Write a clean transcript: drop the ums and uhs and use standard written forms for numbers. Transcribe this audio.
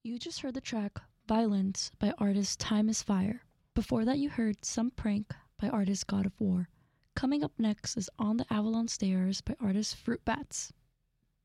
You just heard the track Violence by artist Time is Fire. Before that, you heard Some Prank by artist God of War. Coming up next is On the Avalon Stairs by artist Fruit Bats.